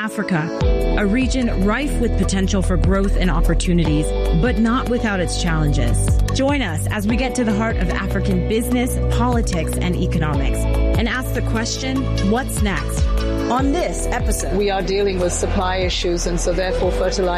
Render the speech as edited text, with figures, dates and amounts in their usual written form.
Africa, a region rife with potential for growth and opportunities, but not without its challenges. Join us as we get to the heart of African business, politics, and economics, and ask the question, what's next? On this episode, we are dealing with supply issues, and so therefore fertilizer